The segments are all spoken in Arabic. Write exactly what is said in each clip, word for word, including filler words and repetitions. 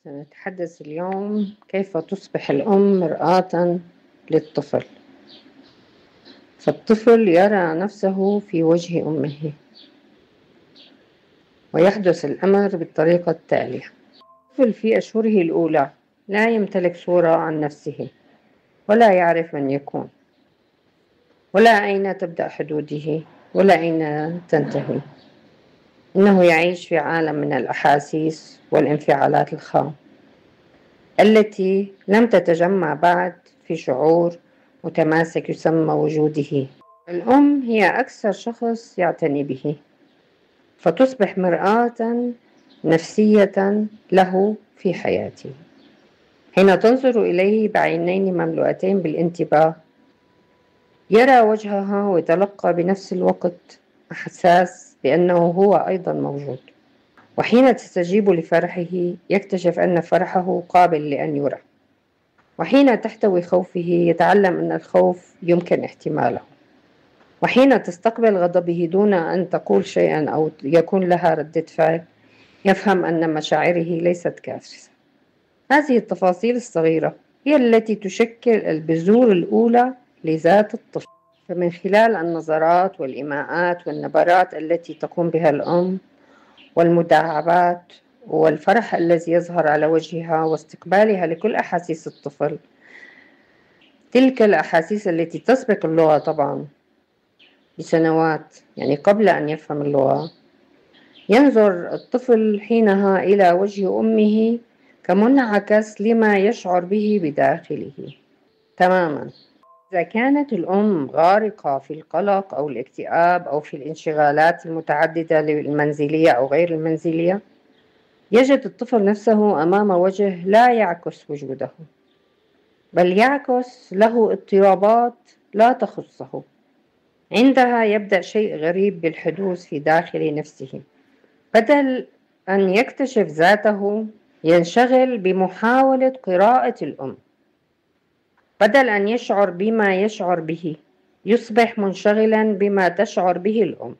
سنتحدث اليوم كيف تصبح الأم مرآة للطفل. فالطفل يرى نفسه في وجه أمه، ويحدث الأمر بالطريقة التالية. الطفل في أشهره الأولى لا يمتلك صورة عن نفسه، ولا يعرف من يكون، ولا أين تبدأ حدوده، ولا أين تنتهي. إنه يعيش في عالم من الأحاسيس والانفعالات الخام التي لم تتجمع بعد في شعور متماسك يسمى وجوده. الأم هي أكثر شخص يعتني به، فتصبح مرآة نفسية له في حياته. حين تنظر إليه بعينين مملوءتين بالانتباه، يرى وجهها ويتلقى بنفس الوقت إحساس بأنه هو أيضا موجود. وحين تستجيب لفرحه يكتشف أن فرحه قابل لأن يرى، وحين تحتوي خوفه يتعلم أن الخوف يمكن احتماله، وحين تستقبل غضبه دون أن تقول شيئا أو يكون لها ردة فعل يفهم أن مشاعره ليست كافية. هذه التفاصيل الصغيرة هي التي تشكل البذور الأولى لذات الطفل. فمن خلال النظرات والإيماءات والنبرات التي تقوم بها الأم والمداعبات والفرح الذي يظهر على وجهها واستقبالها لكل أحاسيس الطفل، تلك الأحاسيس التي تسبق اللغة طبعا بسنوات، يعني قبل أن يفهم اللغة، ينظر الطفل حينها إلى وجه أمه كمنعكس لما يشعر به بداخله تماما. إذا كانت الأم غارقة في القلق أو الاكتئاب أو في الانشغالات المتعددة المنزلية أو غير المنزلية، يجد الطفل نفسه أمام وجه لا يعكس وجوده، بل يعكس له اضطرابات لا تخصه. عندها يبدأ شيء غريب بالحدوث في داخل نفسه. بدل أن يكتشف ذاته ينشغل بمحاولة قراءة الأم. بدل أن يشعر بما يشعر به يصبح منشغلا بما تشعر به الأم.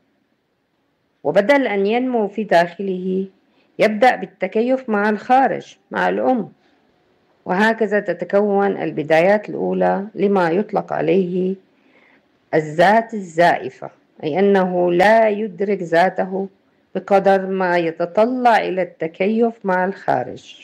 وبدل أن ينمو في داخله يبدأ بالتكيف مع الخارج مع الأم. وهكذا تتكون البدايات الأولى لما يطلق عليه الذات الزائفة، أي أنه لا يدرك ذاته بقدر ما يتطلع إلى التكيف مع الخارج.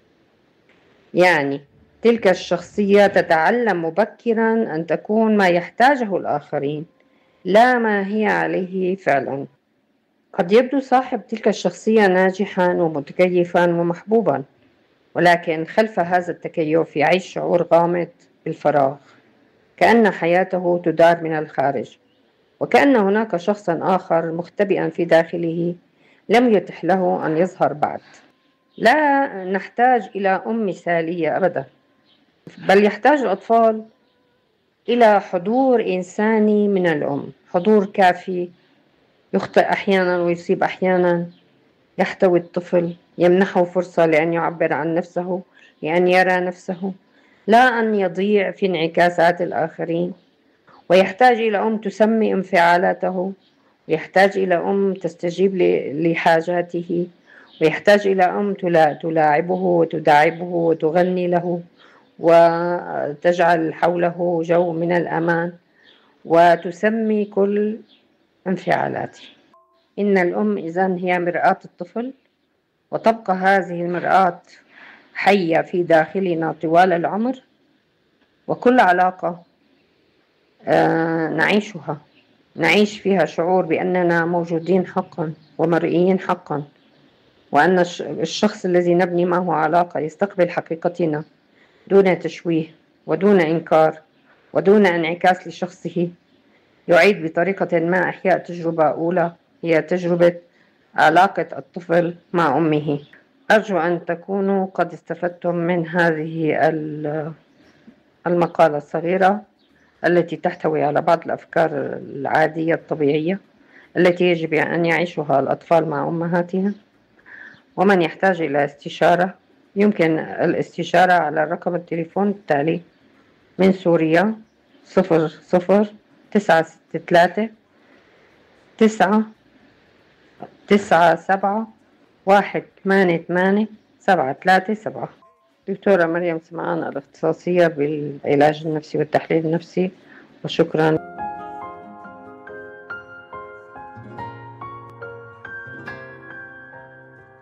يعني تلك الشخصية تتعلم مبكرا أن تكون ما يحتاجه الآخرين لا ما هي عليه فعلا. قد يبدو صاحب تلك الشخصية ناجحا ومتكيفا ومحبوبا، ولكن خلف هذا التكيف يعيش شعور غامض بالفراغ، كأن حياته تدار من الخارج، وكأن هناك شخصا آخر مختبئا في داخله لم يتح له أن يظهر بعد. لا نحتاج إلى أم مثالية أبدا، بل يحتاج الأطفال إلى حضور إنساني من الأم، حضور كافي، يخطئ أحيانا ويصيب أحيانا، يحتوي الطفل، يمنحه فرصة لأن يعبر عن نفسه، لأن يرى نفسه، لا أن يضيع في انعكاسات الآخرين. ويحتاج إلى أم تسمي انفعالاته، ويحتاج إلى أم تستجيب لحاجاته، ويحتاج إلى أم تلاعبه وتداعبه وتغني له وتجعل حوله جو من الأمان وتسمي كل انفعالاته. إن الأم إذن هي مرآة الطفل، وتبقى هذه المرآة حية في داخلنا طوال العمر، وكل علاقة آه نعيشها نعيش فيها شعور بأننا موجودين حقا ومرئيين حقا، وأن الشخص الذي نبني معه علاقة يستقبل حقيقتنا دون تشويه ودون إنكار ودون انعكاس لشخصه، يعيد بطريقة ما إحياء تجربة أولى هي تجربة علاقة الطفل مع أمه. أرجو أن تكونوا قد استفدتم من هذه المقالة الصغيرة التي تحتوي على بعض الأفكار العادية الطبيعية التي يجب أن يعيشها الأطفال مع أمهاتهم. ومن يحتاج إلى استشارة يمكن الاستشارة على رقم التليفون التالي من سوريا: صفر صفر تسعة ستة ثلاثة تسعة تسعة سبعة واحد ثمانية ثمانية سبعة ثلاثة سبعة. دكتورة مريم سمعان، الاختصاصية بالعلاج النفسي والتحليل النفسي، وشكرا.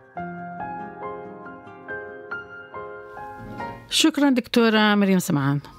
شكرا دكتورة مريم سمعان.